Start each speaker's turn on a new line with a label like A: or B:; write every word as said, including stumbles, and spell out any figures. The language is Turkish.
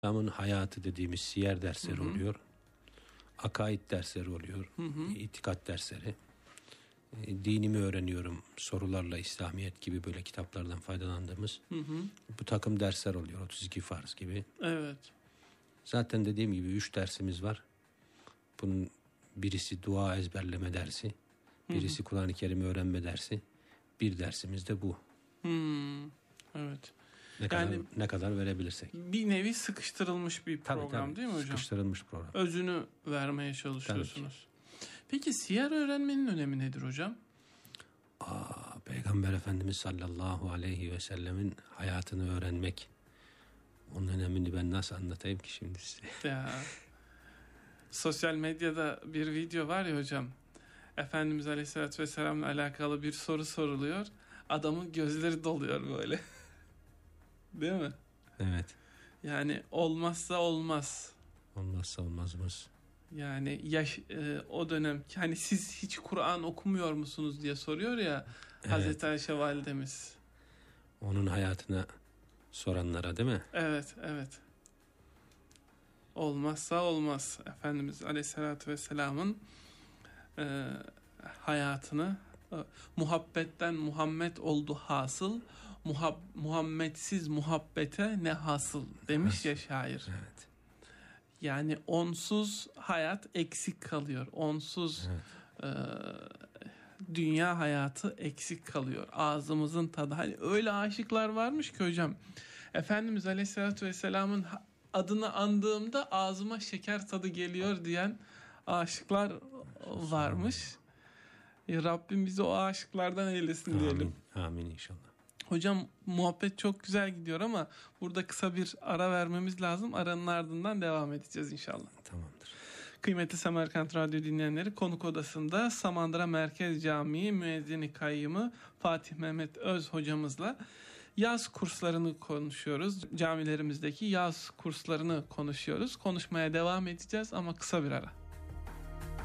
A: İslam'ın hayatı dediğimiz siyer dersleri hı hı. oluyor. Akaid dersleri oluyor. Hı hı. İtikat dersleri. E, dinimi öğreniyorum sorularla, İslamiyet gibi böyle kitaplardan faydalandığımız hı hı. bu takım dersler oluyor. otuz iki farz gibi.
B: Evet.
A: Zaten dediğim gibi üç dersimiz var. Bunun birisi dua ezberleme dersi. Birisi Kur'an-ı Kerim'i öğrenme dersi. Bir dersimiz de bu.
B: Hmm, evet.
A: Ne kadar, yani ne kadar verebilirsek.
B: Bir nevi sıkıştırılmış bir program tabii, tabii. değil mi hocam?
A: Sıkıştırılmış program.
B: Özünü vermeye çalışıyorsunuz. Peki siyer öğrenmenin önemi nedir hocam?
A: Aa, Peygamber Efendimiz sallallahu aleyhi ve sellemin hayatını öğrenmek. Onun önemini ben nasıl anlatayım ki şimdi size?
B: Ya, sosyal medyada bir video var ya hocam. Efendimiz Aleyhisselatü Vesselam'la alakalı bir soru soruluyor. Adamın gözleri doluyor böyle. Değil mi?
A: Evet.
B: Yani olmazsa olmaz.
A: Olmazsa olmazımız.
B: Yani yaş, e, o dönem hani siz hiç Kur'an okumuyor musunuz diye soruyor ya evet. Hazreti Ayşe validemiz.
A: Onun hayatına soranlara değil mi?
B: Evet, evet. Olmazsa olmaz. Efendimiz Aleyhisselatü Vesselam'ın e, hayatını e, muhabbetten Muhammed oldu hasıl, muhab, Muhammedsiz muhabbete ne hasıl demiş hasıl. Ya şair.
A: Evet.
B: Yani onsuz hayat eksik kalıyor. Onsuz evet. e, dünya hayatı eksik kalıyor. Ağzımızın tadı. Hani öyle aşıklar varmış ki hocam. Efendimiz Aleyhisselatü Vesselam'ın adını andığımda ağzıma şeker tadı geliyor diyen aşıklar varmış. Ya Rabbim bizi o aşıklardan eylesin
A: amin,
B: diyelim.
A: Amin inşallah.
B: Hocam muhabbet çok güzel gidiyor ama burada kısa bir ara vermemiz lazım. Aranın ardından devam edeceğiz inşallah.
A: Tamamdır.
B: Kıymetli Semerkant Radyo dinleyenleri, konuk odasında Samandıra Merkez Camii Müezzini Kayyımı Fatih Mehmet Öz hocamızla yaz kurslarını konuşuyoruz. Camilerimizdeki yaz kurslarını konuşuyoruz. Konuşmaya devam edeceğiz ama kısa bir ara.